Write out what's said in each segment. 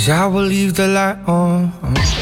'cause I will leave the light on.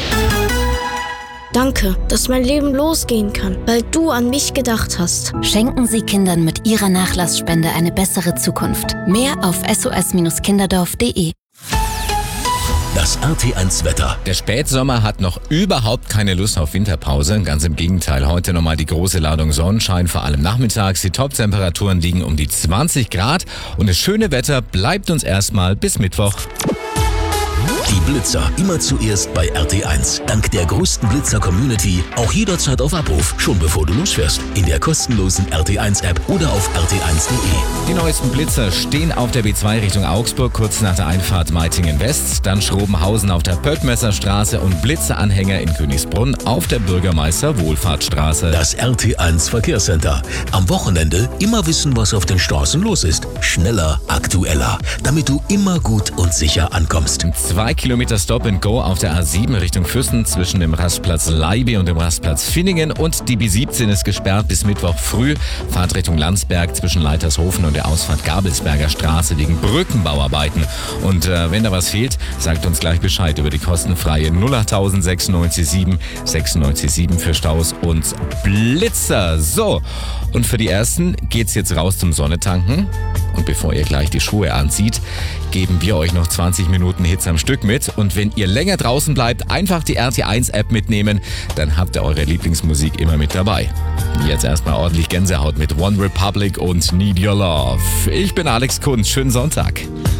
Danke, dass mein Leben losgehen kann, weil du an mich gedacht hast. Schenken Sie Kindern mit Ihrer Nachlassspende eine bessere Zukunft. Mehr auf sos-kinderdorf.de. Das RT1 Wetter. Der Spätsommer hat noch überhaupt keine Lust auf Winterpause. Ganz im Gegenteil, heute nochmal die große Ladung Sonnenschein, vor allem nachmittags. Die Toptemperaturen liegen um die 20 Grad und das schöne Wetter bleibt uns erstmal bis Mittwoch. Die Blitzer immer zuerst bei RT1. Dank der größten Blitzer-Community auch jederzeit auf Abruf, schon bevor du losfährst. In der kostenlosen RT1-App oder auf rt1.de. Die neuesten Blitzer stehen auf der B2 Richtung Augsburg, kurz nach der Einfahrt Meitingen West, dann Schrobenhausen auf der Pöttmesserstraße und Blitzeranhänger in Königsbrunn auf der Bürgermeister-Wohlfahrtsstraße. Das RT1 Verkehrscenter. Am Wochenende immer wissen, was auf den Straßen los ist. Schneller, aktueller, damit du immer gut und sicher ankommst. 2 Kilometer Stop and Go auf der A7 Richtung Füssen zwischen dem Rastplatz Leibe und dem Rastplatz Finningen und die B17 ist gesperrt bis Mittwoch früh. Fahrt Richtung Landsberg zwischen Leitershofen und der Ausfahrt Gabelsberger Straße wegen Brückenbauarbeiten. Und wenn da was fehlt, sagt uns gleich Bescheid über die kostenfreie 08000 967 967 für Staus und Blitzer. So, und für die Ersten geht's jetzt raus zum Sonnetanken. Und bevor ihr gleich die Schuhe anzieht, geben wir euch noch 20 Minuten Hits am Stück mit. Und wenn ihr länger draußen bleibt, einfach die RT1-App mitnehmen, dann habt ihr eure Lieblingsmusik immer mit dabei. Jetzt erstmal ordentlich Gänsehaut mit One Republic und Need Your Love. Ich bin Alex Kunz, schönen Sonntag.